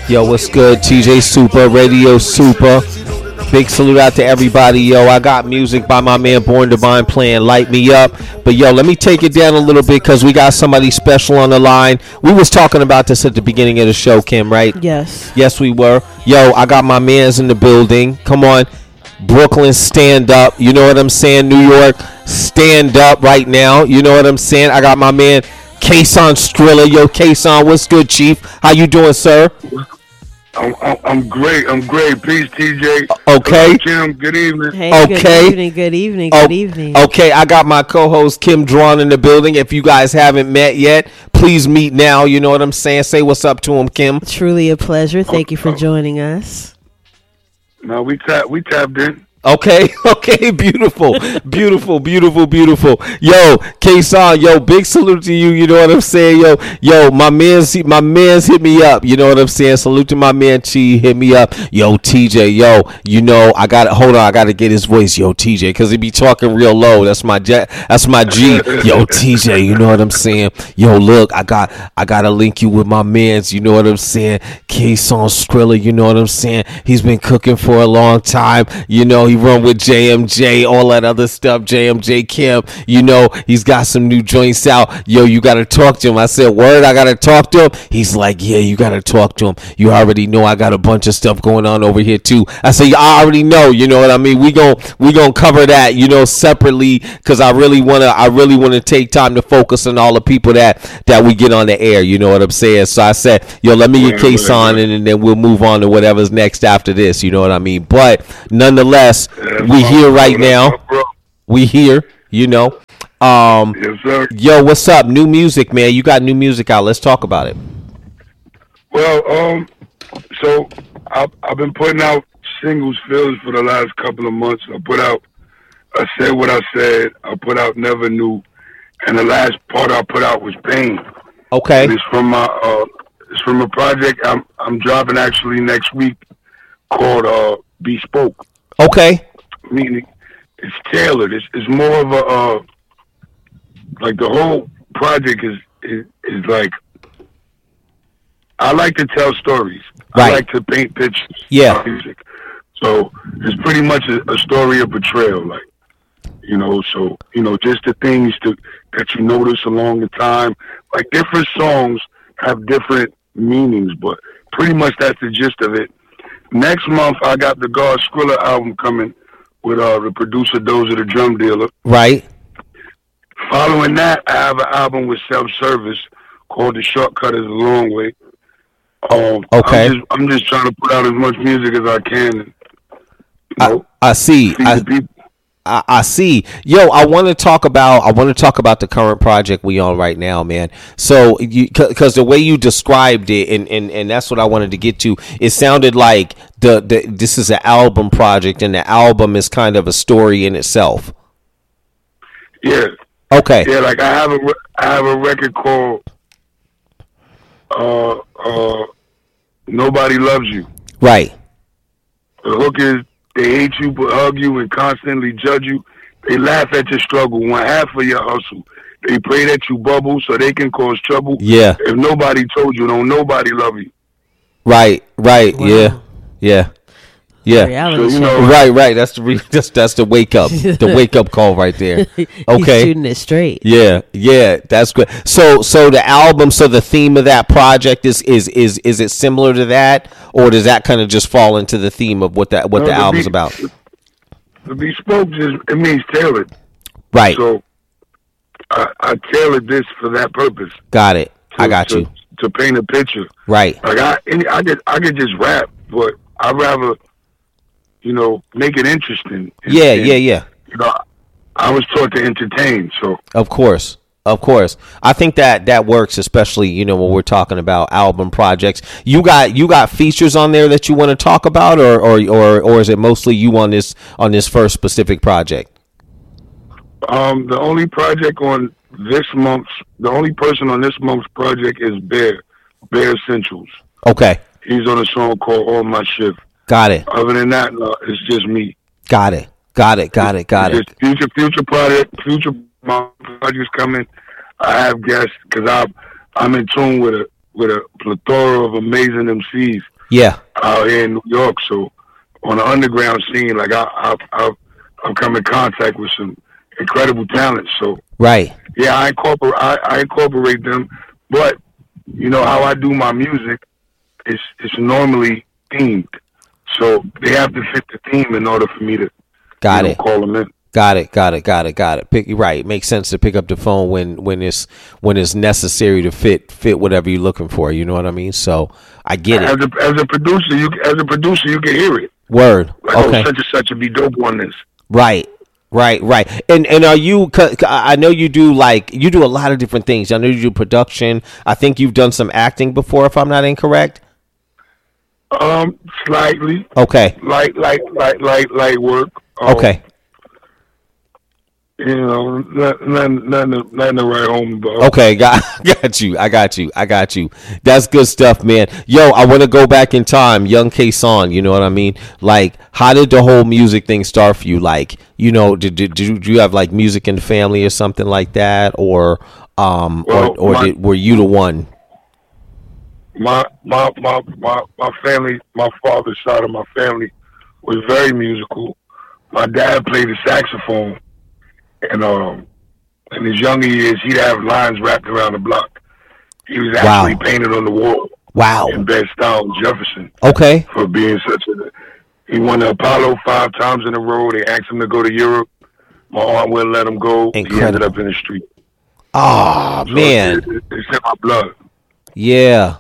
Yo, what's good? TJ Super, Radio Super. Big salute out to everybody. Yo, I got music by my man Born Divine playing Light Me Up. But yo, let me take it down a little bit because we got somebody special on the line. We was talking about this at the beginning of the show, Kim, right? Yes. Yes, we were. Yo, I got my mans in the building. Come on. Brooklyn, stand up. You know what I'm saying? New York, stand up right now. You know what I'm saying? I got my man Kason Skrilla. Yo, Kason, what's good, Chief? How you doing, sir? I'm great. Peace, TJ. Okay. Kim, good evening. Hey, okay. Good evening. Okay, I got my co-host Kim Drawn in the building. If you guys haven't met yet, please meet now. You know what I'm saying? Say what's up to him, Kim. Truly a pleasure. Thank you for joining us. No, we tapped in. Okay, beautiful. Yo, Kason, yo, big salute to you. You know what I'm saying? Yo, my man's hit me up. You know what I'm saying? Salute to my man Chi, hit me up. Yo, TJ, yo, you know I gotta get his voice, yo, TJ, because he be talking real low. That's my G. Yo, TJ, you know what I'm saying? Yo, look, I gotta link you with my mans. You know what I'm saying? Kason Skrilla, you know what I'm saying? He's been cooking for a long time. You know, he run with JMJ, all that other stuff, JMJ Kim. You know, he's got some new joints out. Yo, you got to talk to him. I said, word, I got to talk to him. He's like, yeah, you got to talk to him. You already know I got a bunch of stuff going on over here too. I say, I already know, you know what I mean? We gon' cover that, you know, separately, because I really want to take time to focus on all the people that we get on the air, you know what I'm saying? So I said, yo, let me get Kason and then we'll move on to whatever's next after this, you know what I mean? But nonetheless, we here right now. We here, you know. Yes, sir. Yo, what's up? New music, man. You got new music out. Let's talk about it. Well, so I've been putting out singles for the last couple of months. I Said What I Said. I put out Never Knew, and the last part I put out was Pain. Okay. And it's from a project I'm dropping actually next week called Bespoke. Okay. Meaning it's tailored. It's more of a like the whole project is like I like to tell stories. Right. I like to paint pictures. Yeah. Music. So it's pretty much a story of betrayal, like, you know. So, you know, just the things that you notice along the time. Like different songs have different meanings, but pretty much that's the gist of it. Next month I got the God Skrilla album coming with the producer Dozer the Drum Dealer. Right. Following that, I have an album with Self Service called The Shortcut Is a Long Way. Okay. I'm just trying to put out as much music as I can. And, you know, I see. I see. Yo, I want to talk about the current project we on right now, man. So, because the way you described it, and that's what I wanted to get to. It sounded like this is an album project, and the album is kind of a story in itself. Yeah. Okay. Yeah, like I have a record called Nobody Loves You. Right. The hook is, they hate you, but hug you and constantly judge you. They laugh at your struggle, want half of your hustle. They pray that you bubble so they can cause trouble. Yeah. If nobody told you, don't nobody love you. Right. Wow. Yeah. So, you know, right. That's the wake up, the wake up call right there. Okay, he's shooting it straight. Yeah, that's good. So the album, so the theme of that project is it similar to that, or does that kind of just fall into the theme of what the album's about? The Bespoke it means tailored. Right. So I tailored this for that purpose. Got it. I got you. To paint a picture. Right. Like I could just rap, but I'd rather, you know, make it interesting. Yeah. You know, I was taught to entertain, so. Of course. I think that works, especially, you know, when we're talking about album projects. You got features on there that you want to talk about, or is it mostly you on this first specific project? The only person on this month's project is Bear Essentials. Okay. He's on a song called All My Shift. Got it. Other than that, no, it's just me. Got it. Future projects coming. I have guests because I'm in tune with with a plethora of amazing MCs. Yeah. Out here in New York, so on the underground scene, like I've come in contact with some incredible talent. So right. Yeah, I incorporate them, but you know how I do my music. It's normally themed, so they have to fit the theme in order for me to call them in. Got it. Right. Makes sense to pick up the phone when it's necessary to fit whatever you're looking for. You know what I mean? So I get it. As a producer, you can hear it. Word. Like, okay. Such and such would be dope on this. Right. And are you? I know you do a lot of different things. I know you do production. I think you've done some acting before, if I'm not incorrect. Slightly. Okay. Light work. Okay. You know, nothing to write home about. Okay, got you. I got you. That's good stuff, man. Yo, I want to go back in time. Young K-Son, you know what I mean? Like, how did the whole music thing start for you? Like, you know, did you have like music in the family or something like that, or were you the one? My family, my father's side of my family was very musical. My dad played the saxophone. And in his younger years, he'd have lines wrapped around the block. He was actually painted on the wall. Wow. In Bed-Stuy, Jefferson. Okay. For being he won the Apollo 5 times in a row. They asked him to go to Europe. My aunt wouldn't let him go. Incredible. He ended up in the street. Oh, so man. It's in my blood. Yeah.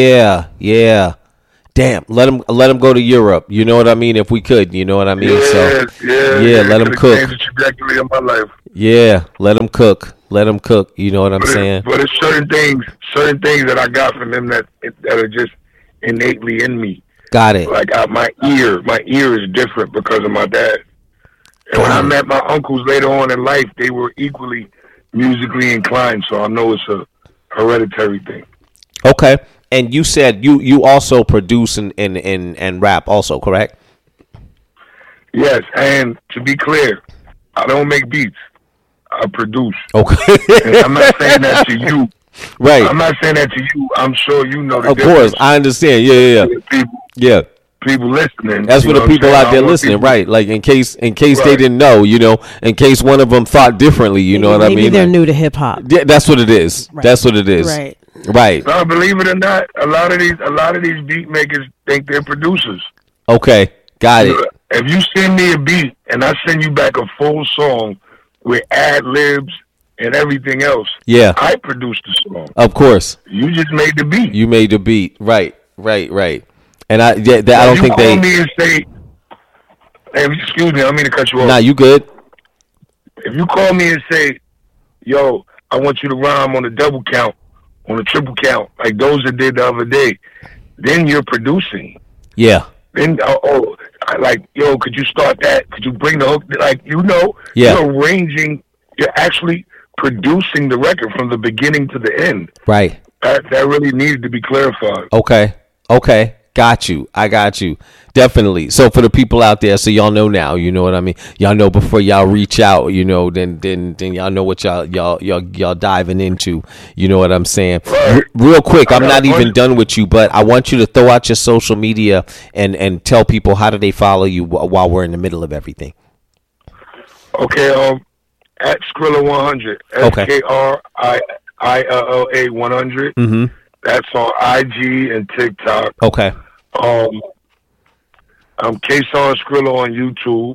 Damn, let him go to Europe. You know what I mean? If we could, you know what I mean? Yeah. Let him cook. Changed the trajectory of my life. Yeah, let him cook. You know what I'm saying? But it's certain things that I got from him that are just innately in me. Got it. Like my ear is different because of my dad. And when I met my uncles later on in life, they were equally musically inclined. So I know it's a hereditary thing. Okay. And you said you also produce and rap also, correct? Yes, and to be clear, I don't make beats. I produce. Okay. And I'm not saying that to you. Right. I'm not saying that to you. I'm sure you know the Of difference. course, I understand. Yeah. People listening. That's for the people out there listening, right? Like in case they didn't know, you know, in case one of them thought differently, you know what I mean? Maybe they're new to hip hop. Yeah, that's what it is. Right. That's what it is. Right. Now, believe it or not, a lot of these beat makers think they're producers. Okay, got it. If you send me a beat and I send you back a full song with ad libs and everything else, yeah, I produced the song. Of course, you just made the beat. You made the beat, right. And I don't think they. Me and say, hey, excuse me, I don't mean to cut you off. Nah, you good. If you call me and say, yo, I want you to rhyme on a double count, on a triple count, like those that did the other day, then you're producing. Yeah. Then, like, yo, could you start that? Could you bring the hook? Like, you know, yeah. You're arranging, you're actually producing the record from the beginning to the end. Right. That really needed to be clarified. Okay. Got you. I got you. Definitely. So for the people out there, so y'all know now, you know what I mean? Y'all know before y'all reach out, you know, then y'all know what y'all diving into. You know what I'm saying? Right. Real quick, I'm not even done with you, but I want you to throw out your social media and tell people how do they follow you while we're in the middle of everything. Okay, at Skrilla 100. SKRILLA 100. Mm-hmm. That's on IG and TikTok. Okay. I'm K-Son Skrilla on YouTube.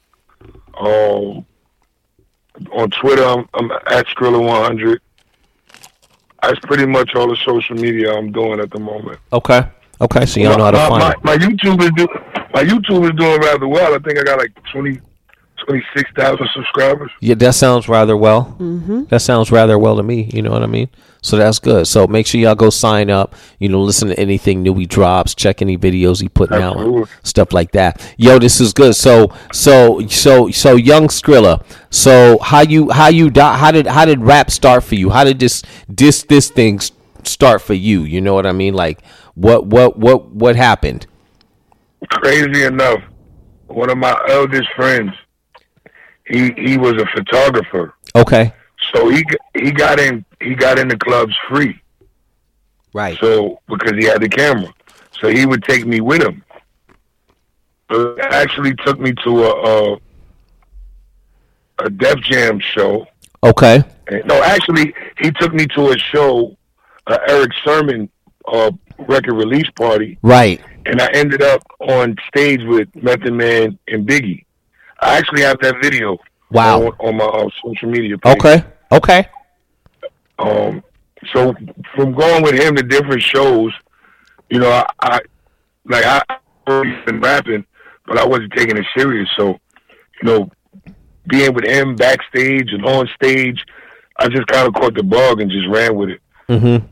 On Twitter, I'm at Skrilla 100. That's pretty much all the social media I'm doing at the moment. Okay. So y'all know how to find it. My YouTube is doing rather well. I think I got like 26,000 subscribers. Yeah, that sounds rather well. Mm-hmm. That sounds rather well to me. You know what I mean? So that's good. So make sure y'all go sign up. You know, listen to anything new he drops. Check any videos he putting out, stuff like that. Yo, this is good. So young Skrilla. So how did rap start for you? How did this thing start for you? You know what I mean? Like what happened? Crazy enough, one of my eldest friends, he was a photographer. Okay. So he got in the clubs free. Right. So because he had the camera, so he would take me with him. It actually took me to a Def Jam show. Okay. No, actually, he took me to a show, Eric Sermon record release party. Right. And I ended up on stage with Method Man and Biggie. I actually have that video. Wow. On my social media page. Okay. So from going with him to different shows, you know, I already been rapping, but I wasn't taking it serious. So, you know, being with him backstage and on stage, I just kind of caught the bug and just ran with it. Mm-hmm.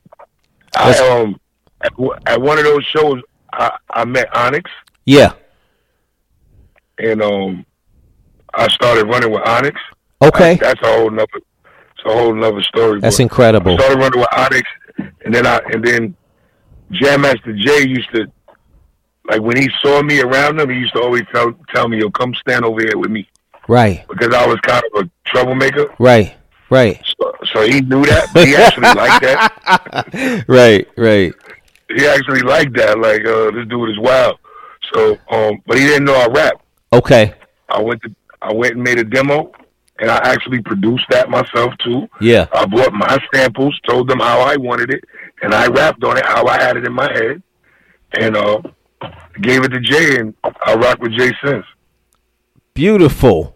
At one of those shows, I met Onyx. Yeah. And I started running with Onyx. Okay. That's a whole nother story. That's incredible. I started running with Onyx, and then Jam Master Jay used to, like, when he saw me around him, he used to always tell me, "Yo, come stand over here with me." Right. Because I was kind of a troublemaker. Right. So he knew that, but he actually liked that. Right. He actually liked that. Like, this dude is wild. So, but he didn't know I rap. Okay. I went and made a demo, and I actually produced that myself too. Yeah. I bought my samples, told them how I wanted it, and I rapped on it how I had it in my head, and gave it to Jay, and I rock with Jay since. Beautiful.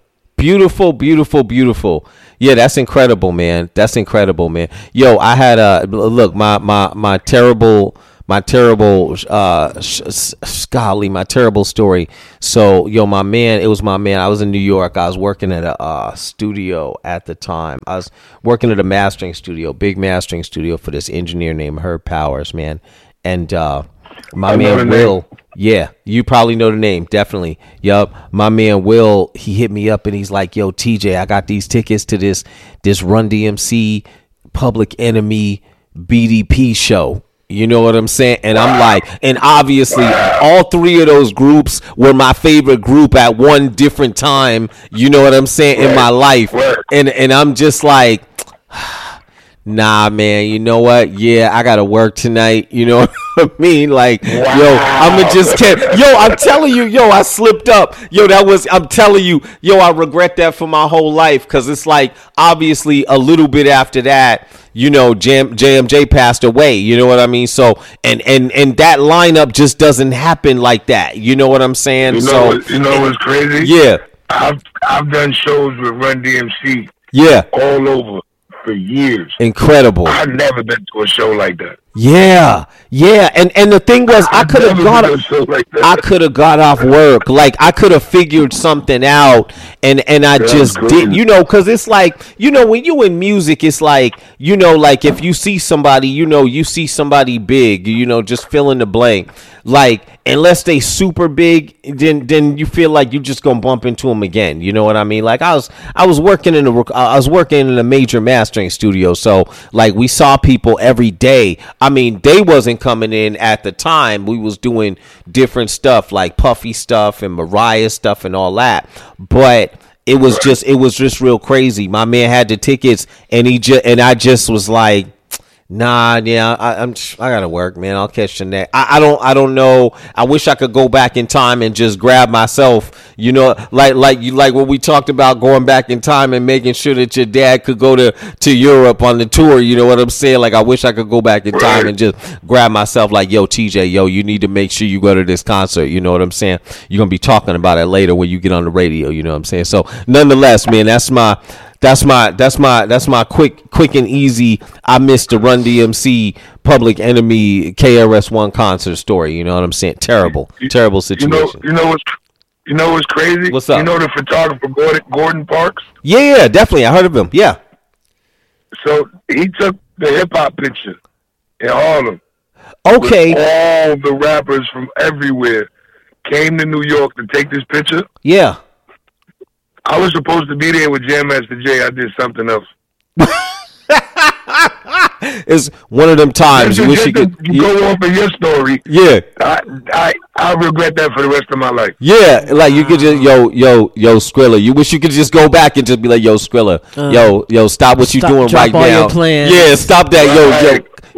Yeah, that's incredible, man. Yo, I had look, my terrible story. So, yo, it was my man. I was in New York. I was working at a studio at the time. I was working at a mastering studio, big mastering studio for this engineer named Herb Powers, man. And my man Will, yeah, you probably know the name, definitely. Yup, my man Will, he hit me up and he's like, "Yo, TJ, I got these tickets to this Run DMC Public Enemy BDP show." You know what I'm saying? And I'm like, and obviously all three of those groups were my favorite group at one different time. You know what I'm saying? In my life. And I'm just like, nah, man, you know what? Yeah, I got to work tonight. You know what I mean? Like, yo, I'm just kidding. Yo, I'm telling you, yo, I slipped up. Yo, I'm telling you, yo, I regret that for my whole life. Because it's like, obviously, a little bit after that, you know, JMJ passed away. You know what I mean? So, and that lineup just doesn't happen like that. You know what I'm saying? You know what's crazy? Yeah. I've done shows with Run DMC. Yeah. All over for years. Incredible. I've never been to a show like that. Yeah. And the thing was, I could have got off work. Like, I could have figured something out, and I just didn't. You know, because it's like, you know, when you in music, it's like, you know, like if you see somebody, you know, you see somebody big, you know, just fill in the blank. Like, unless they super big, then you feel like you just gonna bump into them again. You know what I mean? Like, I was working in a major mastering studio, so like we saw people every day. I mean, they wasn't coming in at the time. We was doing different stuff like Puffy stuff and Mariah stuff and all that. But it was just real crazy. My man had the tickets, and I just was like, nah, yeah, I gotta work, man. I'll catch the next. I don't know. I wish I could go back in time and just grab myself. You know, like what we talked about, going back in time and making sure that your dad could go to Europe on the tour. You know what I'm saying? Like, I wish I could go back in time and just grab myself. Like, yo, TJ, yo, you need to make sure you go to this concert. You know what I'm saying? You're gonna be talking about it later when you get on the radio. You know what I'm saying? So, nonetheless, man, that's my quick and easy. I missed the Run DMC Public Enemy KRS-One concert story. You know what I'm saying? Terrible situation. You know what's crazy? What's up? You know the photographer Gordon Parks? Yeah, definitely. I heard of him. Yeah. So he took the hip hop picture in Harlem. Okay. All the rappers from everywhere came to New York to take this picture. Yeah. I was supposed to be there with Jam Master Jay. I did something else. It's one of them times you wish you could go off of your story. Yeah, I regret that for the rest of my life. Yeah, like you could just yo Skrilla. You wish you could just go back and just be like, yo Skrilla, yo stop what you doing right now. Your plans. Yeah, stop that,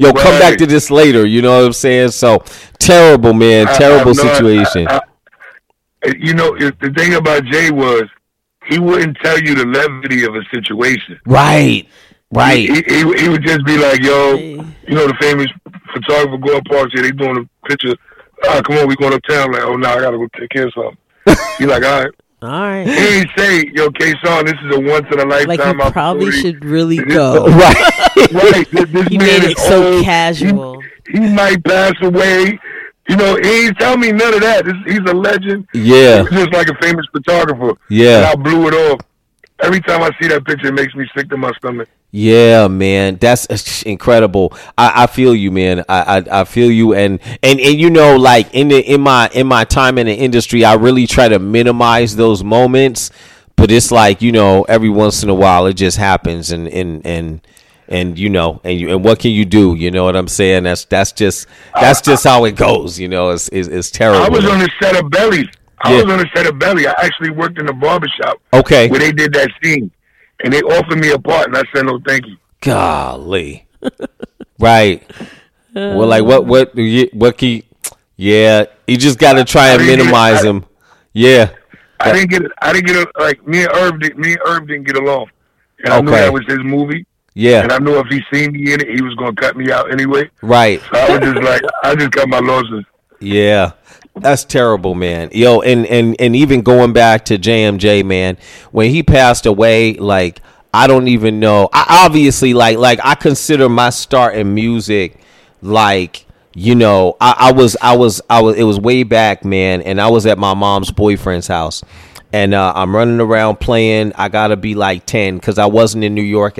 yo, come back to this later. You know what I'm saying? So terrible, man. Terrible situation. You know, the thing about Jay was he wouldn't tell you the levity of a situation. Right. He would just be like, yo, you know, the famous photographer Gore Parks, they doing a picture. Come on, we going uptown. Like, oh, no, I got to go take care of something. He like, all right. He ain't say, yo, K-Son, this is a once-in-a-lifetime like you probably should really go. Right. This he man made is it so old. casual. He might pass away. You know, he ain't tell me none of that. He's a legend. Yeah. He's just like a famous photographer. Yeah. And I blew it off. Every time I see that picture, it makes me sick to my stomach. Yeah, man, that's incredible. I feel you, man. I feel you, and you know, like in my time in the industry, I really try to minimize those moments, but it's like, you know, every once in a while it just happens, and you know, and what can you do? You know what I'm saying? That's just how it goes. You know, it's terrible. I was on the set of Belly. I actually worked in a barbershop. Okay. Where they did that scene. And they offered me a part, and I said, no, thank you. Golly. Right. Well, like, what can you just got to try and minimize him. Yeah. I didn't get it. Like, me and Irv didn't get along. And I knew that was his movie. Yeah. And I knew if he seen me in it, he was going to cut me out anyway. Right. So I was just like, I just cut my losses. Yeah. That's terrible, man. Yo, and even going back to JMJ, man, when he passed away, like, I don't even know. I obviously like I consider my start in music, like, you know, I was it was way back, man, and I was at my mom's boyfriend's house, and I'm running around playing I Gotta Be Like 10 because I wasn't in New York